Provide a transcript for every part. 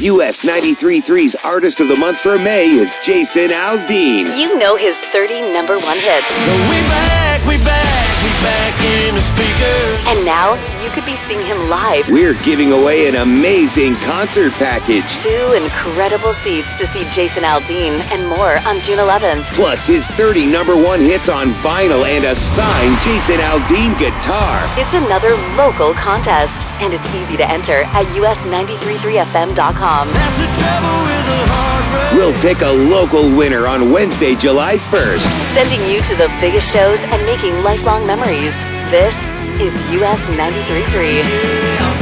US 93.3's Artist of the Month for May is Jason Aldean. You know his 30 number one hits. We back in the speakers. And now you could be seeing him live. We're giving away an amazing concert package. 2 incredible seats to see Jason Aldean and more on June 11th. Plus his 30 number one hits on vinyl and a signed Jason Aldean guitar. It's another local contest, and it's easy to enter at us933fm.com. That's the trouble with the hard road. We'll pick a local winner on Wednesday, July 1st. Sending you to the biggest shows and making lifelong memories. This is US 93.3.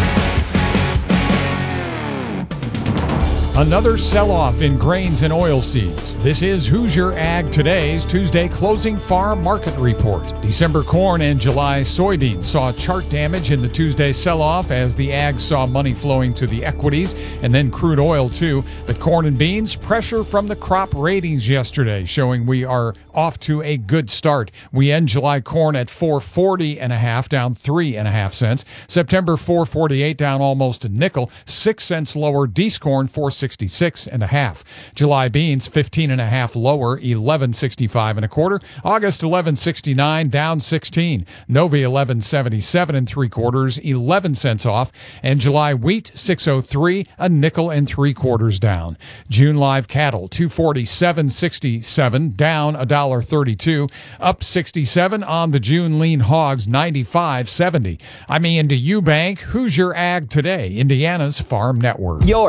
Another sell-off in grains and oilseeds. This is Hoosier Ag Today's Tuesday closing farm market report. December corn and July soybeans saw chart damage in the Tuesday sell-off as the ag saw money flowing to the equities and then crude oil too. But corn and beans, pressure from the crop ratings yesterday showing we are off to a good start. We end July corn at $4.40.5, down 3.5 cents. September $4.48, down almost a nickel. 6 cents lower. Dees corn $4.66.5. July beans 15.5 lower, $11.65 August $11.69, down 16. Novi $11.77 11 cents off. And July wheat $6.03, a nickel and 3/4 down. June live cattle $247.67, down $1.32, up 67 on the June lean hogs 95.70. I'm Ian to Eubank, Hoosier Ag Today, Indiana's Farm Network.